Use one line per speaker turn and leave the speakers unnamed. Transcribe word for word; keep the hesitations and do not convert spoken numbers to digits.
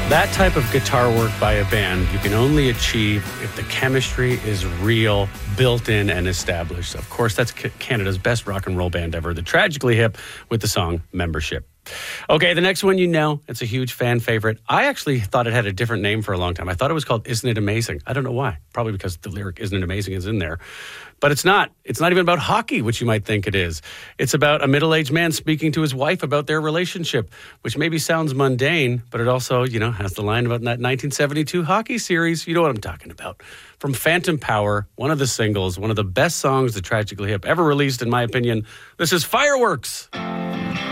That type of guitar work by a band you can only achieve if the chemistry is real, built in, and established. Of course, that's Canada's best rock and roll band ever, the Tragically Hip, with the song Membership. Okay, the next one you know, it's a huge fan favorite. I actually thought it had a different name for a long time. I thought it was called Isn't It Amazing? I don't know why. Probably because the lyric Isn't It Amazing is in there. But it's not. It's not even about hockey, which you might think it is. It's about a middle-aged man speaking to his wife about their relationship, which maybe sounds mundane, but it also, you know, has the line about that nineteen seventy-two hockey series. You know what I'm talking about. From Phantom Power, one of the singles, one of the best songs the Tragically Hip ever released, in my opinion. This is Fireworks.